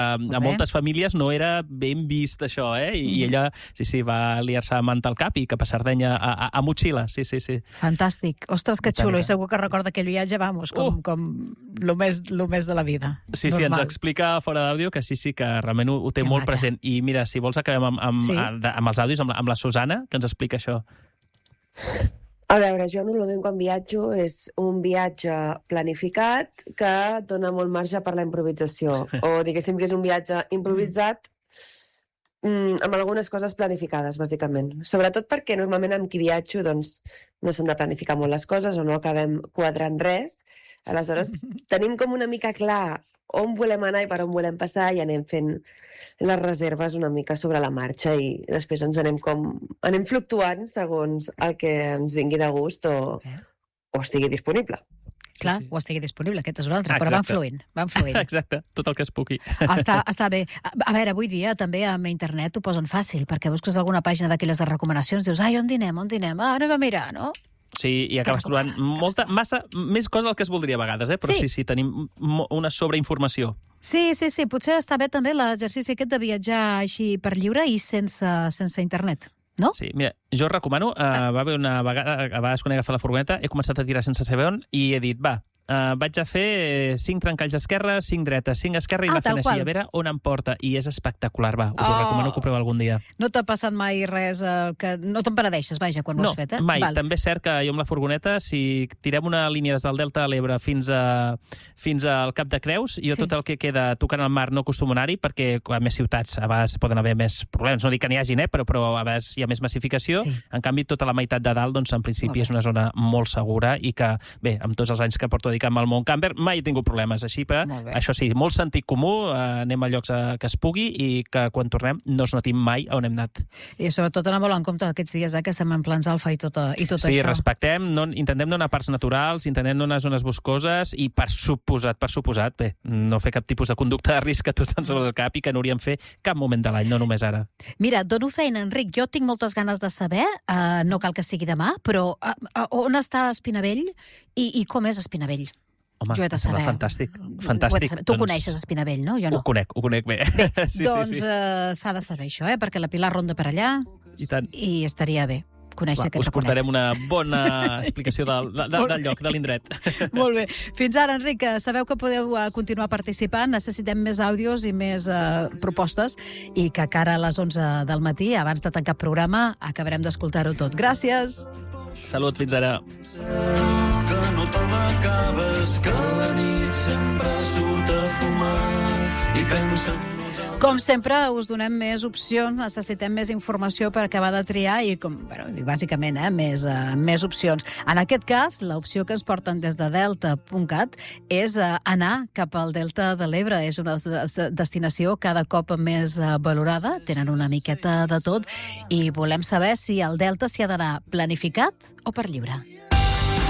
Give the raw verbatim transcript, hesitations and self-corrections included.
a moltes famílies no era ben vist això, eh? I, mm. i ella, sí, sí, va liar-se a manta al cap i cap a Sardenya a, a, a motxilla, sí, sí, sí. Fantàstic. Ostres, que xulo, i segur que recorda aquell viatge, vamos, com, uh. com lo més, lo més de la vida. Sí, sí, normal. Ens explica fora d'àudio que sí, sí, que realment ho, ho té que molt maca. Present. I mira, si vols acabem amb, amb, sí. amb, amb els àudios, amb la, amb la Susana, que ens explica això. A veure, jo normalment quan viatjo és un viatge planificat que dona molt marge per la improvisació. O diguéssim que és un viatge improvisat mm, amb algunes coses planificades, bàsicament. Sobretot perquè normalment amb qui viatjo doncs, no s'han de planificar molt les coses o no acabem quadrant res. Aleshores, tenim com una mica clar on volem anar i per on volem passar i anem fent les reserves una mica sobre la marxa i després ens anem com anem fluctuant segons el que ens vingui de gust o, o estigui disponible. Clar, sí, sí. O estigui disponible, aquest és un altre, però van fluint, van fluint. Exacte, tot el que es pugui. Està, està bé. A veure, avui dia també amb internet ho posen fàcil, perquè busques alguna pàgina d'aquelles de recomanacions, dius, ai, on dinem, on dinem? Ah, anem a mirar, no? Sí, i acabes trobant molta, massa, més cosa del que es voldria a vegades, eh? Però sí, sí, sí tenim una sobreinformació. Sí, sí, sí, potser està bé també l'exercici aquest de viatjar així per lliure i sense, sense internet. No? Sí, mira, jo recomano, uh, va haver una vegada, a vegades quan he agafat la furgoneta, he començat a tirar sense saber on i he dit, va, uh, vaig a fer cinc trencalls esquerra, cinc dreta, cinc esquerra i ah, anar fent així, a veure on em porta. I és espectacular, va, us oh. ho recomano que ho proveu algun dia. No t'ha passat mai res, uh, que no te'n penedeixes, vaja, quan ho no, has fet, eh? No, mai. Val. També és cert que jo amb la furgoneta, si tirem una línia des del Delta de l'Ebre fins, a, fins al Cap de Creus, jo sí. tot el que queda tocant el mar no acostumo a anar-hi, perquè a més ciutats a vegades poden haver més problemes. No dic que n'hi hagin, eh? però, però a vegades hi ha més massificació. Sí. En canvi, tota la meitat de dalt, doncs, en principi, és una zona molt segura i que, bé, amb tots els anys que porto dedicant-me al món camper, mai he tingut problemes. Així, però, això sí, molt sentit comú, eh, anem a llocs a, que es pugui i que quan tornem no es notim mai on hem anat. I sobretot anar molt en compte aquests dies eh, que estem en plans alfa i tot, i tot sí, això. Sí, respectem, no, intentem no anar a parts naturals, intentem no anar a zones boscoses i per suposat, per suposat, bé, no fer cap tipus de conducta de risc que tot ens va al cap i que no hauríem fer cap moment de l'any, no només ara. Mira, dono feina, Enric, jo tinc moltes ganes de saber, uh, no cal que sigui demà, però uh, uh, on està Espinavell i, i com és Espinavell? Home, jo he de saber. Fantàstic, fantàstic. Tu doncs... coneixes Espinavell, no? Jo no. Ho conec, ho conec bé. Bé, sí, doncs sí, sí. Uh, s'ha de saber això, eh? Perquè la Pilar ronda per allà i, tant. i estaria bé conèixer Clar, aquest us raconet. portarem una bona explicació del, de, de, del lloc, de l'indret. Molt bé. Fins ara, Enric, sabeu que podeu continuar participant. Necessitem més àudios i més uh, propostes i que cara a les onze del matí, abans de tancar programa, acabarem d'escoltar-ho tot. Gràcies! Salut, fins ara. Que no te l'acabes, que la nit sempre surt a fumar i pensa en nosaltres. Com sempre, us donem més opcions, necessitem més informació per acabar de triar i, com, bueno, i bàsicament, eh, més, uh, més opcions. En aquest cas, l'opció que ens porten des de delta punt cat és uh, anar cap al Delta de l'Ebre. És una destinació cada cop més uh, valorada, tenen una miqueta de tot i volem saber si el Delta s'hi ha d'anar planificat o per lliure.